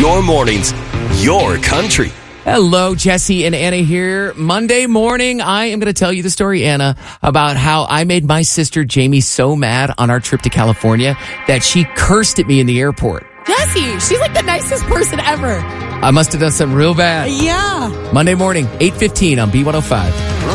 Your mornings, your country. Hello, Jesse and Anna here. Monday morning, I am going to tell you the story, Anna, about how I made my sister Jamie so mad on our trip to California that she cursed at me in the airport. Jesse, she's like the nicest person ever. I must have done something real bad. Yeah. Monday morning, 8:15 on B105.